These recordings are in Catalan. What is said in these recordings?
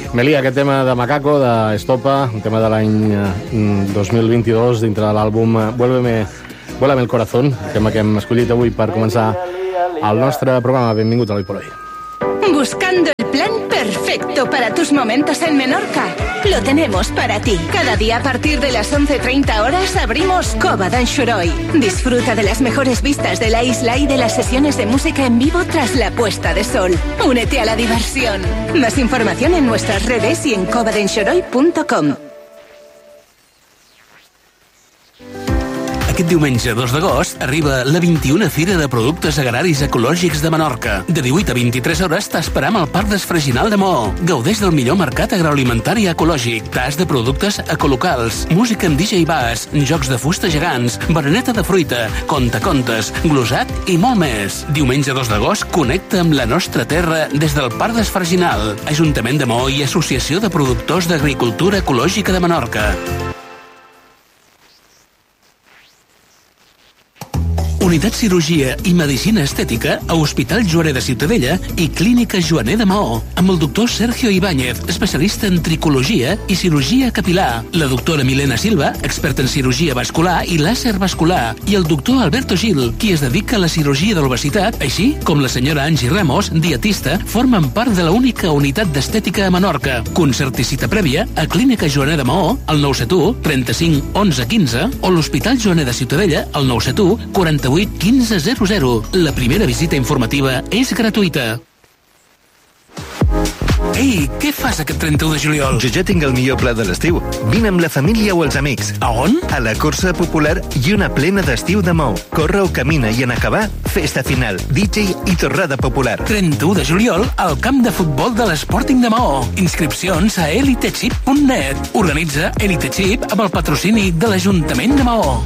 Melia, aquest tema de Macaco, de Estopa, un tema de l'any 2022 dintre de l'àlbum Vuélveme el corazón, tema que hem escollit avui per començar el nostre programa. Benvinguts a l'Hoy por Hoy. Buscando el plan perfecto para tus momentos en Menorca. Lo tenemos para ti. Cada día a partir de las 11:30 horas abrimos Cova d'en Xuroi. Disfruta de las mejores vistas de la isla y de las sesiones de música en vivo tras la puesta de sol. Únete a la diversión. Más información en nuestras redes y en covadenxuroi.com. Aquest diumenge 2 d'agost arriba la 21a Fira de Productes Agraris Ecològics de Menorca. De 18 a 23 hores t'esperam al Parc d'Esfreginal de Maó. Gaudeix del millor mercat agroalimentari ecològic, tas de productes ecolocals, música amb DJ bass, jocs de fusta gegants, bereneta de fruita, contacontes, glosat i molt més. Diumenge 2 d'agost connecta amb la nostra terra des del Parc d'Esfreginal, Ajuntament de Maó i Associació de Productors d'Agricultura Ecològica de Menorca. Unitat Cirurgia i Medicina Estètica a Hospital Joaner de Ciutadella i Clínica Joaner de Maó, amb el doctor Sergio Ibáñez, especialista en tricologia i cirurgia capilar, la doctora Milena Silva, experta en cirurgia vascular i làser vascular, i el doctor Alberto Gil, qui es dedica a la cirurgia de l'obesitat, així com la senyora Angie Ramos, dietista, formen part de la única unitat d'estètica a Menorca. Concert i cita prèvia a Clínica Joaner de Maó, al 971 35 11 15, o l'Hospital Joaner de Ciutadella, al 971 48 1500. La primera visita informativa és gratuïta. Ei, què fas aquest 31 de juliol? Jo ja tinc el millor pla de l'estiu. Vine amb la família o els amics. A on? A la Cursa Popular i una plena d'estiu de Maó. Corre o camina i en acabar, festa final, DJ i torrada popular. 31 de juliol al camp de futbol de l'Sporting de Maó. Inscripcions a elitechip.net. Organitza Elitechip amb el patrocini de l'Ajuntament de Maó.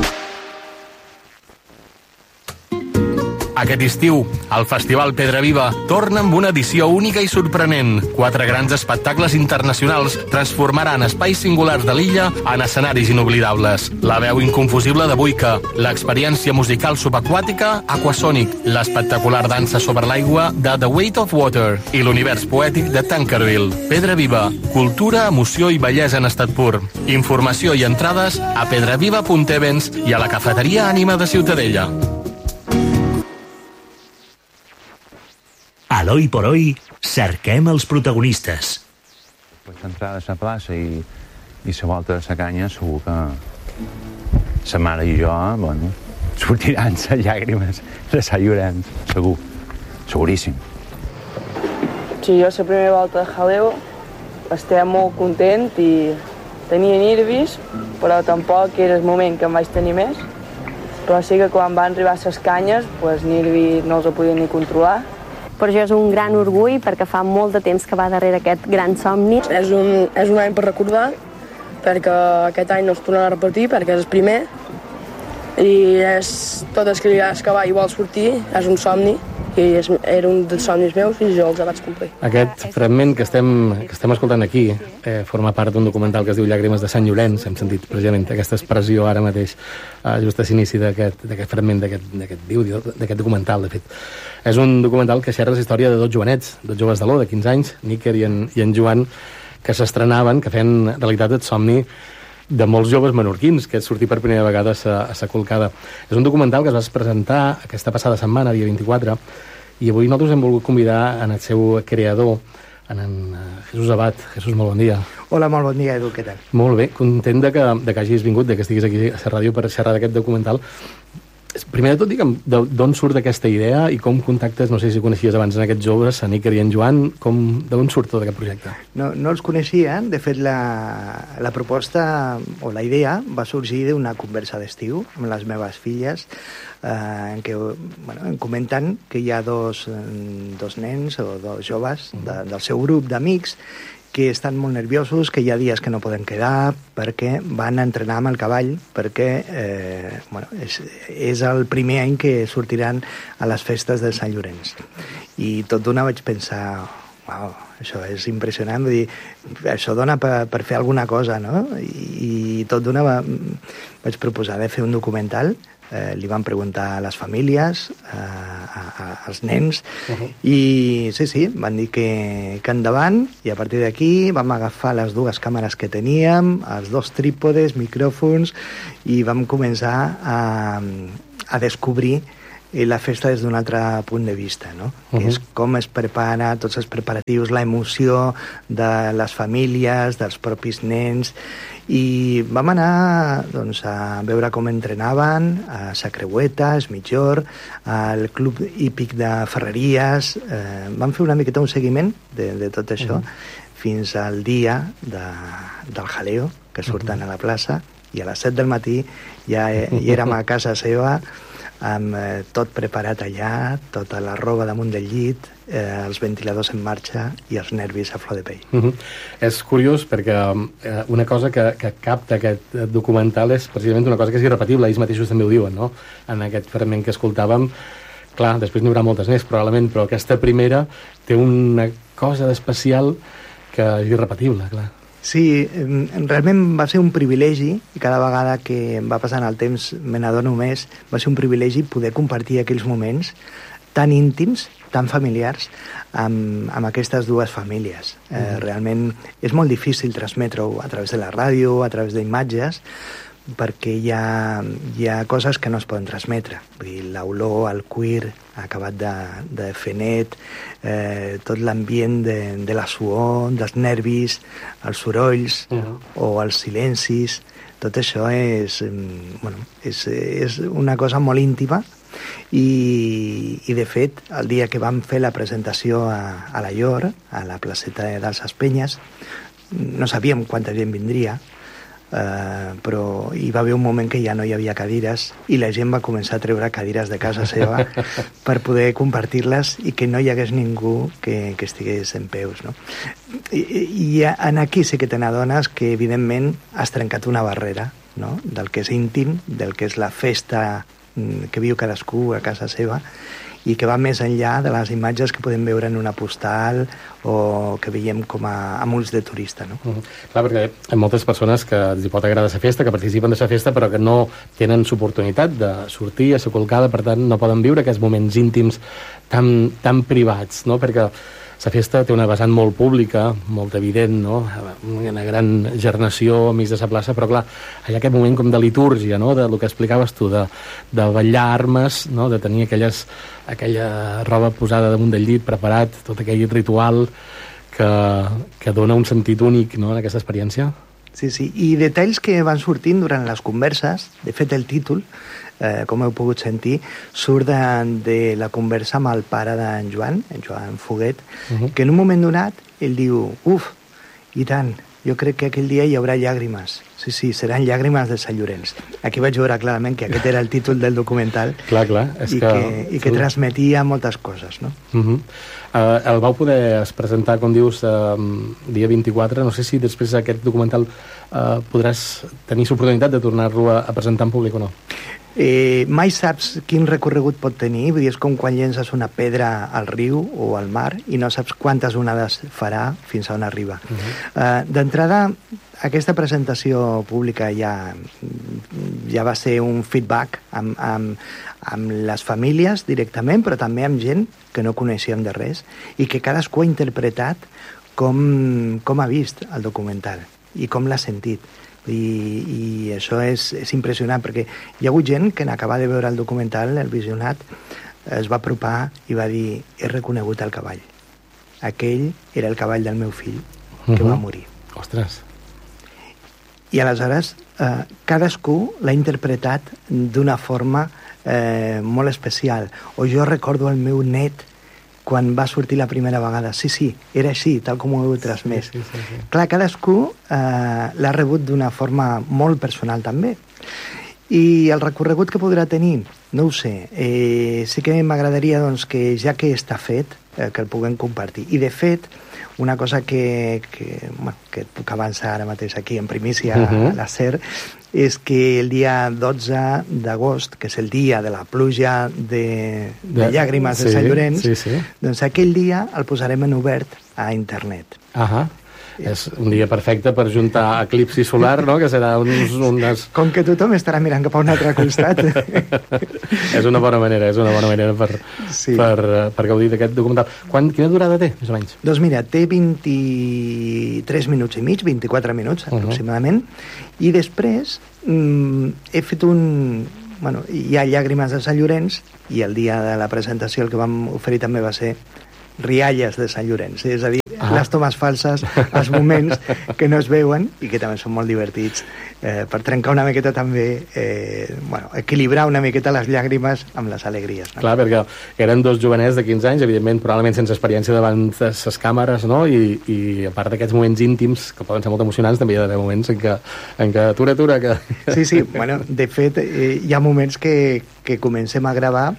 Aquest estiu, el Festival Pedra Viva torna amb una edició única i sorprenent. 4 grans espectacles internacionals transformaran espais singulars de l'illa en escenaris inoblidables. La veu inconfusible de Buica, l'experiència musical subaquàtica Aquasonic, l'espectacular dansa sobre l'aigua de The Weight of Water i l'univers poètic de Tankerville. Pedra Viva, cultura, emoció i bellesa en estat pur. Informació i entrades a pedraviva.events i a la cafeteria Ànima de Ciutadella. A l'Hoy por Hoy cerquem els protagonistes. Després d'entrar a la plaça i la volta de la canya, segur que la mare i jo, bueno, sortiran les llàgrimes de Sant Llorenç, segur, seguríssim. Sí, jo la primera volta de jaleo estava molt content i tenia nervis, però tampoc era el moment que em vaig tenir més. Però sí que quan van arribar les canyes, els nervis no els podia ni controlar. Per això és un gran orgull, perquè fa molt de temps que va darrere aquest gran somni. És un any per recordar, perquè aquest any no es tornarà a repetir, perquè és el primer, i és tot el que va i vol sortir, és un somni, i era un dels somnis meus i jo els vaig complir. Aquest fragment que estem escoltant aquí forma part d'un documental que es diu Llàgrimes de Sant Llorenç. Hem sentit precisament aquesta expressió ara mateix, just a l'inici d'aquest fragment, d'aquest documental, de fet. És un documental que xerra la història de 2 jovenets, 2 joves de l'O, de 15 anys, Níker i en Joan, que s'estrenaven, que feien realitat el somni de molts joves menorquins, que és sortir per primera vegada a sa Colcada. És un documental que es va presentar aquesta passada setmana, dia 24, i avui nosaltres hem volgut convidar en el seu creador, en Jesús Abad. Jesús, molt bon dia. Hola, molt bon dia, Edu, què tal? Molt bé, content de que hagis vingut, de que estiguis aquí a la ràdio per xerrar d'aquest documental. Primer de tot, digue'm, d'on surt aquesta idea i com contactes, no sé si coneixies abans en aquests joves, a Níker i en Joan, d'on surt tot aquest projecte? No els coneixia, de fet la proposta o la idea va sorgir d'una conversa d'estiu amb les meves filles, en què em comenten que hi ha dos nens o 2 joves del seu grup d'amics que estan molt nerviosos, que hi ha dies que no poden quedar perquè van a entrenar amb el cavall, perquè és el primer any que sortiran a les festes de Sant Llorenç. I tot d'una vaig pensar, uau, això és impressionant, vull dir, això dona per fer alguna cosa, no? I tot d'una vaig proposar de fer un documental li van preguntar a les famílies, als nens, i sí, van dir que endavant, i a partir d'aquí vam agafar les dues càmeres que teníem, els dos trípodes, micròfons, i vam començar a descobrir la festa des d'un altre punt de vista, no? Que és com es prepara, tots els preparatius, la emoció de les famílies, dels propis nens, i vam anar doncs, a veure com entrenaven a Sa Creueta, a Es Mitjor, al Club Hípic de Ferreries. Vam fer una miqueta un seguiment de tot això fins al dia del jaleo, que surten a la plaça, i a les 7 del matí ja hi érem a casa seva, amb tot preparat allà, tota la roba damunt del llit, els ventiladors en marxa i els nervis a flor de pell. És curiós perquè una cosa que capta aquest documental és precisament una cosa que és irrepetible, ells mateixos també ho diuen, no? En aquest fragment que escoltàvem, clar, després n'hi haurà moltes més probablement, però aquesta primera té una cosa d'especial que és irrepetible, clar. Sí, realment va ser un privilegi, i cada vegada que va passant el temps me n'adono més, va ser un privilegi poder compartir aquells moments tan íntims, tan familiars, amb aquestes dues famílies. Realment és molt difícil transmetre-ho a través de la ràdio, a través d'imatges, perquè hi ha coses que no es poden transmetre. Vull dir, l'olor, el cuir acabat de fer net, tot l'ambient de la suor, dels nervis, els sorolls o els silencis, tot això és una cosa molt íntima i de fet, el dia que vam fer la presentació a la Llor, a la placeta dels Espenyes, no sabíem quanta gent vindria, però hi va haver un moment que ja no hi havia cadires i la gent va començar a treure cadires de casa seva per poder compartir-les i que no hi hagués ningú que estigués en peus, no? I aquí sí que te n'adones que evidentment has trencat una barrera, no? Del que és íntim, del que és la festa que viu cadascú a casa seva i que va més enllà de les imatges que podem veure en una postal o que veiem com amb ulls de turista, no? Clar, perquè hi ha moltes persones que els pot agradar la festa, que participen de la festa, però que no tenen l'oportunitat de sortir a la colcada, per tant no poden viure aquests moments íntims tan privats, no? Perquè la festa té una vessant molt pública, molt evident, no? Una gran gernació enmig de la plaça, però clar, hi ha aquest moment com de litúrgia, no? De lo que explicaves tu, de ballar armes, no? De tenir aquella roba posada damunt del llit, preparat, tot aquell ritual que dona un sentit únic, no?, en aquesta experiència. Sí, i detalls que van sortint durant les converses, de fet el títol, com heu pogut sentir, surt de la conversa amb el pare d'en Joan, en Joan Foguet, que en un moment donat ell diu, i tant, jo crec que aquell dia hi haurà llàgrimes. Sí, seran llàgrimes de Sant Llorenç. Aquí vaig veure clarament que aquest era el títol del documental. Clar, és i que transmetia moltes coses, no? El vau poder presentar, com dius, dia 24. No sé si després d'aquest documental podràs tenir l'oportunitat de tornar-lo a presentar en públic o no. Mai saps quin recorregut pot tenir, vull dir, és com quan llences una pedra al riu o al mar i no saps quantes onades farà fins a on arriba. D'entrada, aquesta presentació pública ja va ser un feedback amb les famílies directament, però també amb gent que no coneixíem de res i que cadascú ha interpretat com ha vist el documental i com l'ha sentit. I això és impressionant, perquè hi ha hagut gent que en acabar de veure el documental, el visionat, es va apropar i va dir, he reconegut el cavall. Aquell era el cavall del meu fill, que va morir. Ostres! I aleshores cadascú l'ha interpretat d'una forma molt especial. O jo recordo el meu net quan va sortir la primera vegada. Sí, era així, tal com ho heu transmès. Sí. Clar, cadascú l'ha rebut d'una forma molt personal també. I el recorregut que podrà tenir, no ho sé. Sí que m'agradaria doncs, que ja que està fet, que el puguem compartir. I de fet, una cosa que et puc avançar ara mateix aquí en primícia a la SER, és que el dia 12 d'agost, que és el dia de la pluja de llàgrimes de Sant Llorenç, doncs aquell dia el posarem en obert a internet. És un dia perfecte per juntar eclipsi solar, no?, que serà unes... Com que tothom estarà mirant cap a un altre costat. És una bona manera per gaudir d'aquest documental. Quina durada té, més o menys? Doncs mira, té 23 minuts i mig, 24 minuts aproximadament, i després he fet Bueno, hi ha Llàgrimes de Sant Llorenç, i el dia de la presentació el que vam oferir també va ser Rialles de Sant Llorenç, és a dir, les tomes falses, els moments que no es veuen i que també són molt divertits, per trencar una miqueta també, equilibrar una miqueta les llàgrimes amb les alegries. No? Clar, perquè eren dos jovenets de 15 anys, evidentment, probablement sense experiència davant de les càmeres, no? I a part d'aquests moments íntims, que poden ser molt emocionants, també hi ha d'haver moments en què atura, que... Sí, bueno, de fet, hi ha moments que comencem a gravar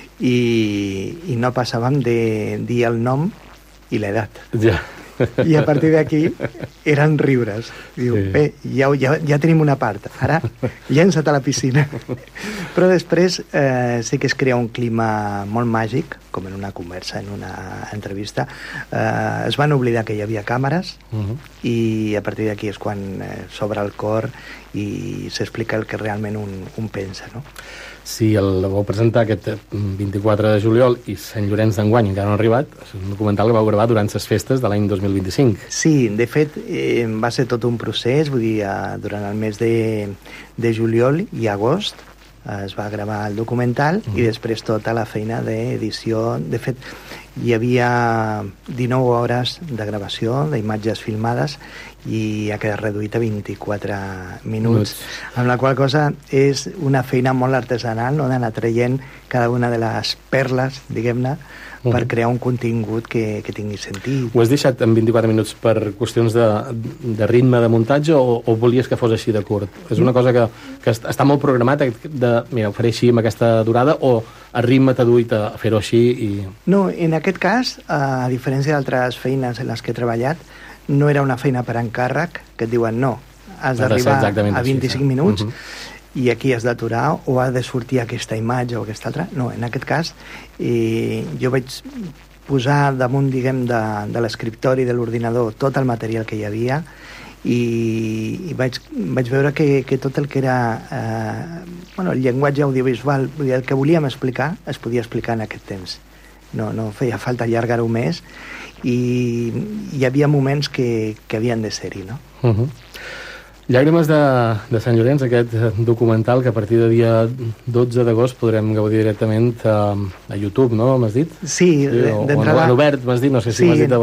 i no passàvem de dir el nom i l'edat. Ja. I a partir d'aquí eren riures. Diu, bé, ja tenim una part, ara llença't a la piscina. Però després sí que es crea un clima molt màgic, com en una conversa, en una entrevista. Es van oblidar que hi havia càmeres i a partir d'aquí és quan s'obre el cor i s'explica el que realment un pensa, no? Sí, el vau presentar aquest 24 de juliol i Sant Llorenç d'enguany encara no ha arribat. És un documental que vau gravar durant les festes de l'any 2025. Sí, de fet, va ser tot un procés, vull dir, durant el mes de juliol i agost es va gravar el documental i després tota la feina d'edició. De fet, hi havia 19 hores de gravació, d'imatges filmades, i ha quedat reduït a 24 minuts, amb la qual cosa és una feina molt artesanal, no?, d'anar traient cada una de les perles, diguem-ne, per crear un contingut que tingui sentit. Ho has deixat en 24 minuts per qüestions de ritme de muntatge o volies que fos així de curt? És una cosa que està molt programat mira, ho faré així amb aquesta durada, o el ritme t'ha duit a fer-ho així? No, en aquest cas, a diferència d'altres feines en les que he treballat, no era una feina per encàrrec, que et diuen no, has d'arribar a 25 minuts i aquí has d'aturar o ha de sortir aquesta imatge o aquesta altra. No, en aquest cas jo vaig posar damunt, diguem, de l'escriptori de l'ordinador tot el material que hi havia i vaig veure que tot el que era el llenguatge audiovisual, el que volíem explicar, es podia explicar en aquest temps. No feia falta allargar-ho més i hi havia moments que havien de ser-hi, no? Llàgrimes de Sant Llorenç, aquest documental que a partir de dia 12 d'agost podrem gaudir directament a YouTube, no? M'has dit? Sí, d'entrada... En obert, m'has dit, no sé si m'has dit